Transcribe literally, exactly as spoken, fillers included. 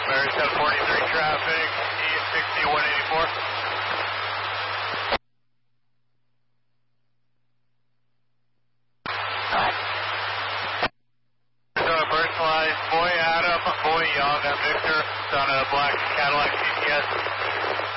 Mary seven forty-three traffic, E sixty-one eighty-four. So personalized, boy Adam, boy Young, I'm Victor, it's on a black Cadillac C T S.